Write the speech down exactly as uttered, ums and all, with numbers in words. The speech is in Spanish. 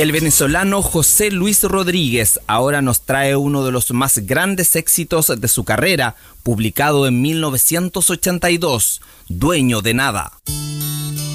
El venezolano José Luis Rodríguez ahora nos trae uno de los más grandes éxitos de su carrera, publicado en mil novecientos ochenta y dos, Dueño de Nada.